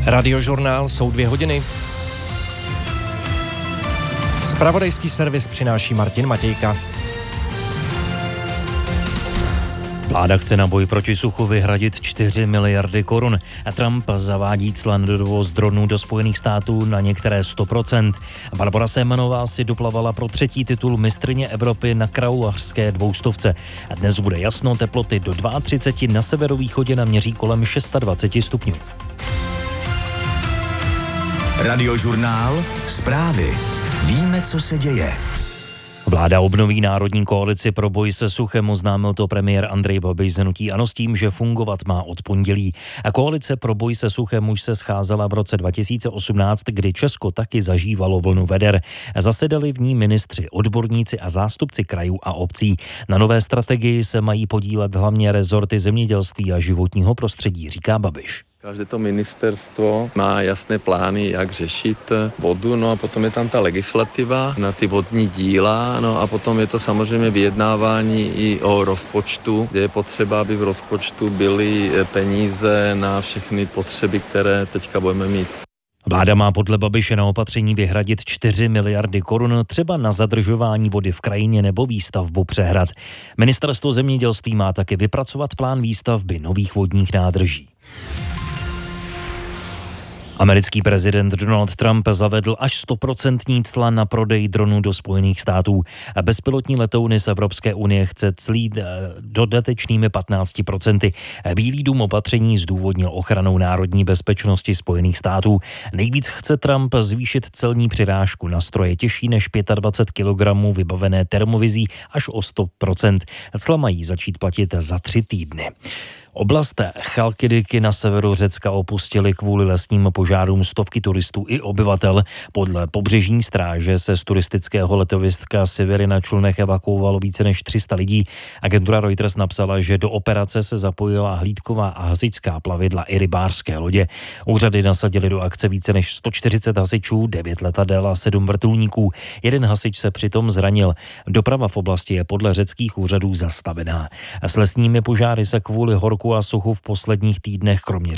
Radiožurnál jsou 2 hodiny. Zpravodajský servis přináší Martin Matějka. Vláda chce na boj proti suchu vyhradit 4 miliardy korun. A Trump zavádí cla na dovoz dronů do Spojených států na některé 100%. Barbora Semanová si doplavala pro 3. titul mistryně Evropy na kraulařské 200. A dnes bude jasno, teploty do 32, na severovýchodě naměří kolem 26 stupňů. Radiožurnál, zprávy. Víme, co se děje. Vláda obnoví národní koalici pro boj se suchem, oznámil to premiér Andrej Babiš z hnutí ANO s tím, že fungovat má od pondělí. A koalice pro boj se suchem už se scházela v roce 2018, kdy Česko taky zažívalo vlnu veder. Zasedali v ní ministři, odborníci a zástupci krajů a obcí. Na nové strategii se mají podílet hlavně rezorty zemědělství a životního prostředí, říká Babiš. Každé to ministerstvo má jasné plány, jak řešit vodu, no a potom je tam ta legislativa na ty vodní díla, no a potom je to samozřejmě vyjednávání i o rozpočtu, kde je potřeba, aby v rozpočtu byly peníze na všechny potřeby, které teďka budeme mít. Vláda má podle Babiše na opatření vyhradit 4 miliardy korun, třeba na zadržování vody v krajině nebo výstavbu přehrad. Ministerstvo zemědělství má taky vypracovat plán výstavby nových vodních nádrží. Americký prezident Donald Trump zavedl až 100% cla na prodej dronů do Spojených států. Bezpilotní letouny z Evropské unie chce clít dodatečnými 15%. Bílý dům opatření zdůvodnil ochranou národní bezpečnosti Spojených států. Nejvíc chce Trump zvýšit celní přirážku na stroje těžší než 25 kg vybavené termovizí až o 100%. Cla mají začít platit za 3 týdny. Oblast Chalkidiky na severu Řecka opustili kvůli lesním požárům stovky turistů i obyvatel. Podle pobřežní stráže se z turistického letoviska Siviry na člunech evakuovalo více než 300 lidí. Agentura Reuters napsala, že do operace se zapojila hlídková a hasičská plavidla i rybářské lodě. Úřady nasadili do akce více než 140 hasičů, 9 letadel a 7 vrtulníků. Jeden hasič se přitom zranil. Doprava v oblasti je podle řeckých úřadů zastavená. S lesními požáry se kvůli horku a suchu v posledních týdnech kromě